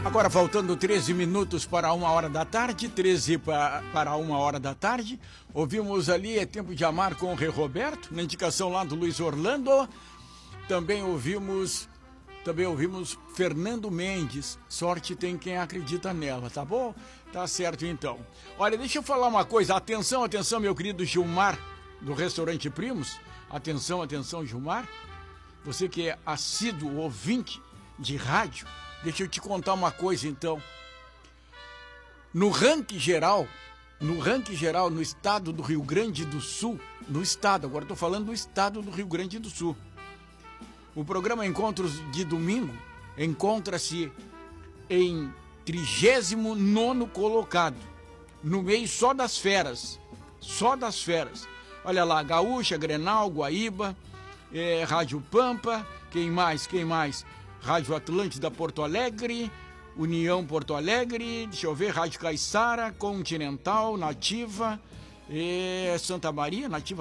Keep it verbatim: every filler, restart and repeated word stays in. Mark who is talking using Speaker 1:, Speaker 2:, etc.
Speaker 1: Agora faltando treze minutos para uma hora da tarde, treze para uma hora da tarde, ouvimos ali É Tempo de Amar com o Rei Roberto, na indicação lá do Luiz Orlando. Também ouvimos, também ouvimos Fernando Mendes, Sorte Tem Quem Acredita Nela, tá bom? Tá certo então. Olha, deixa eu falar uma coisa, atenção, atenção meu querido Gilmar, do Restaurante Primos, atenção, atenção Gilmar, você que é assíduo ouvinte de rádio, deixa eu te contar uma coisa então. No ranking geral, no ranking geral, no estado do Rio Grande do Sul, no estado, agora estou falando do estado do Rio Grande do Sul, o programa Encontros de Domingo encontra-se em trigésimo nono colocado, no meio só das feras, só das feras. Olha lá, Gaúcha, Grenal, Guaíba, é, Rádio Pampa, quem mais, quem mais? Rádio Atlântida Porto Alegre, União Porto Alegre, deixa eu ver, Rádio Caiçara, Continental, Nativa, é, Santa Maria, Nativa